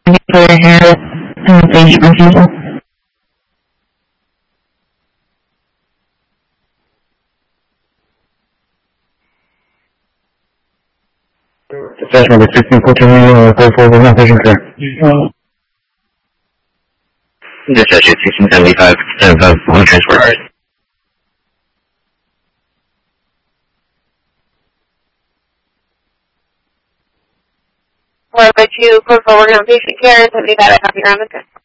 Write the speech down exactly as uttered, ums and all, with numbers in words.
for your hair and patient refusal. Session number sixteen fourteen, uh, call for one patient care. Dispatch sixteen seventy-five, stand by for transport. Four by two, code for working on patient care, seventy-five, I copy, ground, okay.